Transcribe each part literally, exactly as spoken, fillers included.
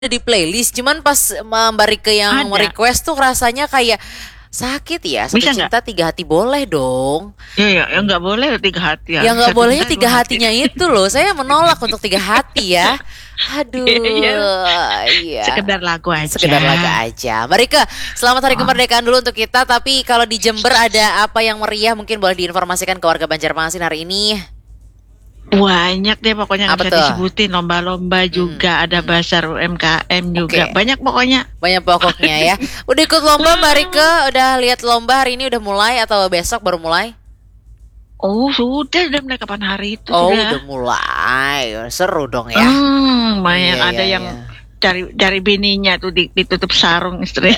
di playlist, cuman pas Mbak Rike yang Ada. request tuh rasanya kayak sakit ya. Satu Bisa cinta nggak? tiga hati boleh dong. Ya, ya, ya nggak boleh tiga hati ya. Yang nggak Satu bolehnya cinta, tiga dua hati. hatinya itu loh. Saya menolak untuk tiga hati ya. Aduh, Iya. iya. Sekedar lagu aja. Sekedar lagu aja. Mbak Rike, selamat hari Oh. kemerdekaan dulu untuk kita. Tapi kalau di Jember ada apa yang meriah mungkin boleh diinformasikan ke warga Banjarmasin hari ini? Banyak deh pokoknya nggak Apa bisa tuh? disebutin. Lomba-lomba juga, ada bazar U M K M juga. Oke. Banyak pokoknya. Banyak pokoknya ya. Udah ikut lomba Mbak Rike? Udah lihat lomba hari ini udah mulai atau besok baru mulai? Oh sudah, udah mulai kapan hari itu Oh, sudah. udah mulai. Seru dong ya. Hmm, banyak Iya, ada iya, yang iya. dari dari bininya tuh di- ditutup sarung istri.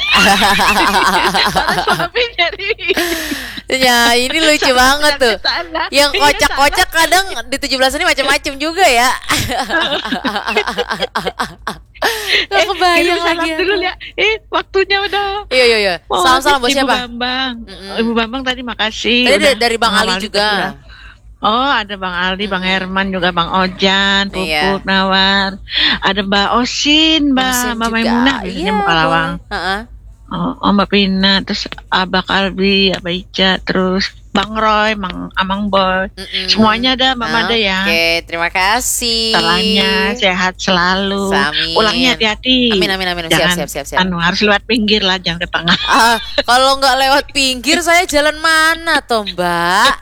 Suami dari Ya, ini lucu banget tuh. sana. Yang Iya, kocak-kocak kadang di tujuh belas ini macam-macam juga ya. Gak Eh, kebayang kirim salam lagi. dulu ya. Eh, waktunya udah. Iya, iya, iya. mau Salam-salam buat habis, Ibu siapa? Bambang. Mm-mm. Ibu Bambang tadi makasih. Tadi udah dari, dari Bang Ali mengawali juga. kita. Oh, ada Bang Aldi, Bang Herman juga, Bang Ojan, Iya. Puput, Nawar. Ada Mbak Osin, Mbak, Masin Mbak juga. Maimunah biasanya Iya, Mbak Lawang. boleh. Heeh. Oh, oh, Mbak Pina, terus Abah Kalbi, Abah Ica, terus Bang Roy, Mang Amang Boy. Mm-mm. Semuanya ada Mbak Mada ya. Oke, terima kasih. Salahnya sehat selalu. Amin. Pulangnya hati-hati. Amin, amin, amin. Siap, Jangan, siap, siap, siap. Anu, harus lewat pinggir lah, jangan ke tengah. Ah, kalau nggak lewat pinggir saya jalan mana toh Mbak?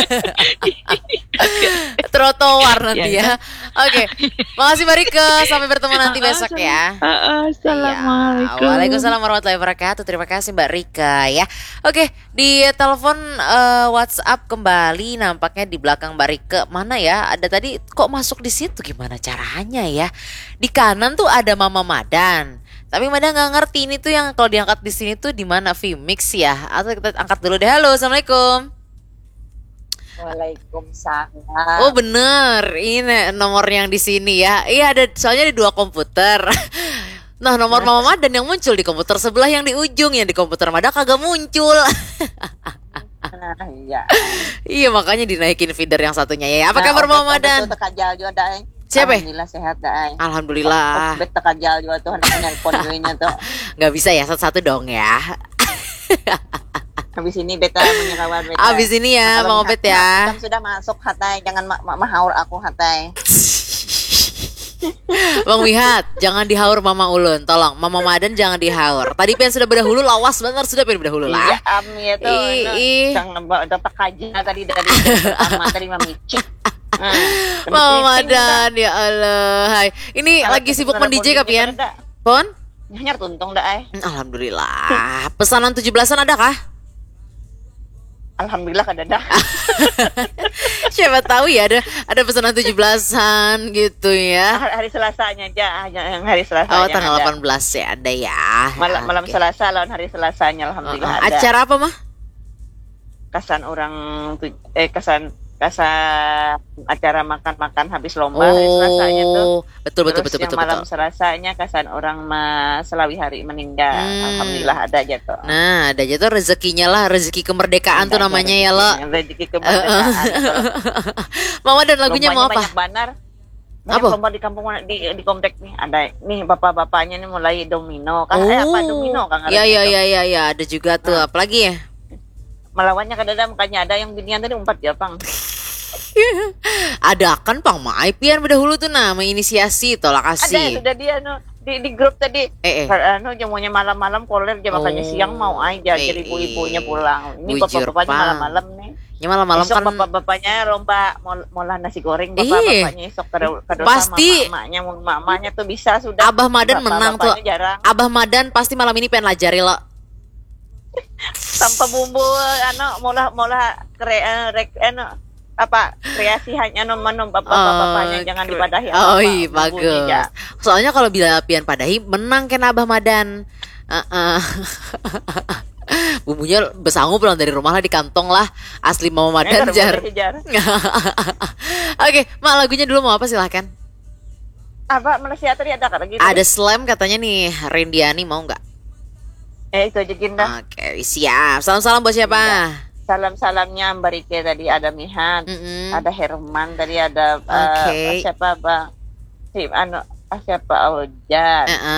Trotoar nanti Ya, ya. Oke, makasih Mbak Rike. Sampai bertemu nanti besok ya. Ah, ah, Assalamualaikum. Iya. Waalaikumsalam warahmatullahi wabarakatuh. Terima kasih Mbak Rika ya. Oke, di telepon eh, WhatsApp kembali nampaknya di belakang Mbak Rika. Mana ya? Ada tadi kok masuk di situ gimana caranya ya? Di kanan tuh ada Mama Madan. Tapi Madan nggak ngerti ini tuh yang kalau diangkat di sini tuh di mana Vmix ya? Atau kita angkat dulu deh. Halo, Assalamualaikum. Waalaikumsalam. Oh bener, ini nomor yang di sini ya. Iya ada, soalnya ada dua komputer. Nah nomor Mama Madan yang muncul di komputer sebelah yang di ujung, yang di komputer Madan kagak muncul. Nah, iya. Iya makanya dinaikin feeder yang satunya ya. Apa Nah, kabar obat- Mama obat Madan? tuh tekajal juga daeng. Siapa? Alhamdulillah sehat daeng. Alhamdulillah. Bet tekajal juga tuh anak nelpon gue tuh. Nggak bisa ya satu-satu dong ya. Habis ini beta menyerawan beta. Abis ini ya Kalau Bang Obet ya. Hitam sudah masuk hatai, jangan ma ma mahaur aku hatai. Bang Wihat, jangan dihaur Mama Ulun. Tolong Mama Madan jangan dihaur. Tadi pengen sudah berdahulu, lawas bener sudah pengen berdahulu Iya, lah. ami itu. Ih, ih. Jangan udah tekajal tadi dari pertama tadi mamici. Nah, Mama keriting Madan ya Allah. Hai. Ini Kalau lagi kita sibuk saudara men-D J bodinya Kapian? pada dak. Pon? Nyanyar tuntung dah eh. Alhamdulillah. Pesanan tujuh belasan ada kah? Alhamdulillah kada dah. Siapa tahu ya ada ada pesanan tujuh belasan gitu ya. Hari, hari Selasanya aja, yang hari Selasa. Oh, tanggal delapan belas ya ada ya. Malam, malam Oke. Selasa lawan hari Oh, Selasanya oh. alhamdulillah ada. Acara apa mah? Kesan orang tu- eh kesan kesan acara makan-makan habis lomba hari Selasanya tuh. Oh, betul betul Terus betul yang betul malam betul. Selasanya kesan orang ma Selawi hari meninggal. Hmm. Alhamdulillah ada aja tuh. Nah, ada aja tuh rezekinya lah, rezeki kemerdekaan tuh Ada namanya rezeki- ya lo. Rezeki kemerdekaan. Mama dan lagunya mau Lombanya apa? Banyak banar. Banyak Apa? lomba di kampung di di komplek nih. Ada nih bapak-bapaknya nih mulai domino kan eh apa domino kan Iya iya itu. iya iya ya, ada juga tuh. Nah. Apalagi ya? Melawannya kadang makanya ada yang binian tadi empat ya, Bang. Ada kan Pang Mai pian berdahulu tuh nama inisiasi tolak Ada kasih. sudah dia no, di di grup tadi. Eh, eh. Anu jamunya malam-malam koler dia makanya Oh. siang mau aja Eh, jadi ibu-ibunya pulang. Ini bujur, bapak-bapaknya Pang. malam-malam nih. Ya malam-malam Esok kan bapak-bapaknya lomba mol- molah nasi goreng Ih. bapak-bapaknya esok kada kada Pasti. sama mamanya mamanya tuh bisa sudah. Abah Madan menang tuh. Bapak-bapaknya jarang Abah Madan pasti malam ini pengen lajari lo. tanpa bumbu anu molah molah kre eh, rek anu apa kreasi hanya anu menu bapak-bapaknya jangan dipadahi Oh apa-apa, iya bumbunya bagus. aja. Soalnya kalau bila pian padahi menang kan Abah Madan. Heeh. Bumbunya besangu pulang dari rumah lah di kantong lah. Asli Mama Ya, Madan kada jar. boleh jar. Oke, Mak lagunya dulu mau apa silahkan. Apa Malaysia tadi ada kata gitu? Ada slam katanya nih, Rendiani mau nggak? Eh itu aja Ginda. Oke, siap. Salam-salam buat siapa? Salam-salamnya Mbak Rike tadi ada Mihan, Mm-mm. ada Herman tadi ada eh, Oke. siapa Bang? Si anu Ah, siapa Ojan? Heeh.